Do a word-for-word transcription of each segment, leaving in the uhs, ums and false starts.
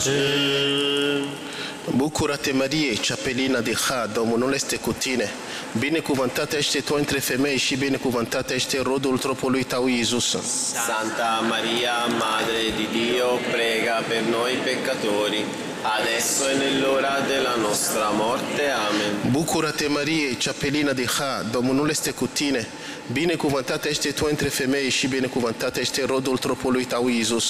Bucură-te, Marie, cea plină de har, Domnul este cu tine. Binecuvântată ești tu între femei și binecuvântat este rodul trupului tău, Iisus. Santa Maria, Madre di Dio, prega per noi peccatori, adesso e nell'ora della nostra morte. Amen. Bucură-te, Marie, cea plină de har, Domnul este cu tine. Binecuvântată ești tu între femei și binecuvântat este rodul trupului tău, Iisus.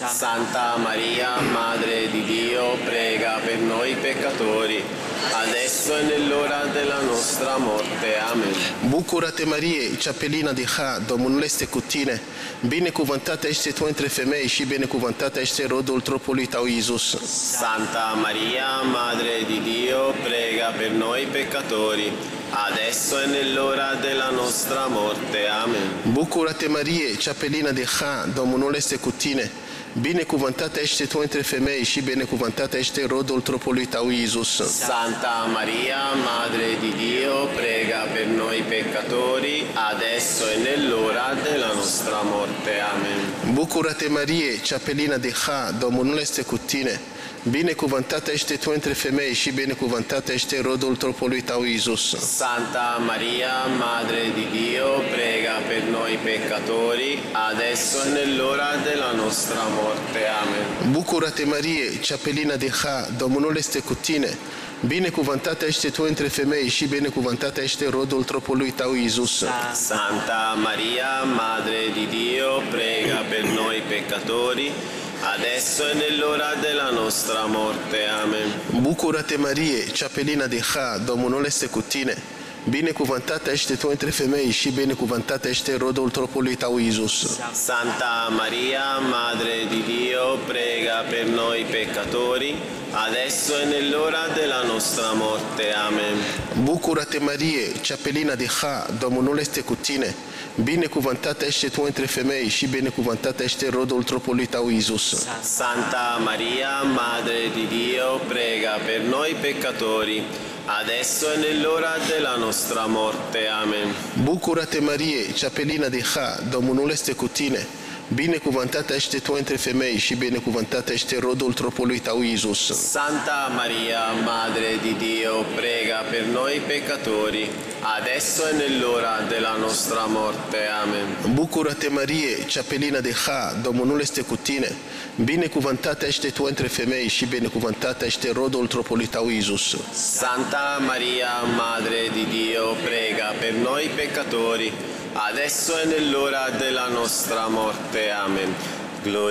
Santa Maria, Madre di Dio, prega per noi peccatori, adesso e nell'ora della nostra morte. Amen. Bucură-te, Marie, cea plină de har, Domnul este cu tine. Binecuvântată ești tu între femei și binecuvântat este rodul trupului tău, Iisus. Santa Maria, Madre di Dio, prega per noi peccatori, adesso e nell'ora della nostra morte. Amen. Bucură-te, Marie, cea plină de har, Domnul este cu tine. Binecuvântată ești tu între femei și binecuvântat este rodul trupului tău, Iisus. Santa Maria, Madre di Dio, prega per noi peccatori, adesso e nell'ora della nostra morte. Amen. Bucură-te, Marie, cea plină de har, Domnul este cu tine. Binecuvântată ești tu între femei și binecuvântat este rodul trupului tău, Iisus. Santa Maria, Madre di Dio, prega per noi peccatori, adesso e nell'ora della nostra morte. Amen. Bucură-te, Marie, cea plină de har, Domnul este cu tine. Binecuvântată ești tu între femei și binecuvântat este rodul trupului tău, Iisus. Santa Maria, Madre di Dio, prega per noi peccatori, adesso e nell'ora della nostra morte. Amen. Bucură-te, Marie, cea plină de har, Domnul este cu tine. Binecuvântată ești tu între femei și binecuvântat este rodul trupului tău, Iisus. Santa Maria, Madre di Dio, prega per noi peccatori, adesso e nell'ora della nostra morte. Amen. Bucură-te, Marie, cea plină de har, Domnul este cu tine. Binecuvântată ești tu între femei și binecuvântat este rodul trupului tău, Iisus. Santa Maria, Madre di Dio, prega per noi peccatori, adesso e nell'ora della nostra morte. Amen. Bucură-te, Marie, cea plină de har, Domnul este cu tine. Binecuvântată ești tu între femei și binecuvântat este rodul trupului tău, Iisus. Santa Maria, Madre di Dio, prega per noi peccatori, adesso e nell'ora della nostra morte. Amen. Bucură-te, Marie, cea plină de har, Domnul este cu tine. Binecuvântată ești tu între femei și binecuvântat este rodul trupului tău, Iisus. Santa Maria, Madre di Dio, prega per noi peccatori, adesso e nell'ora della nostra morte. Amen. Gloria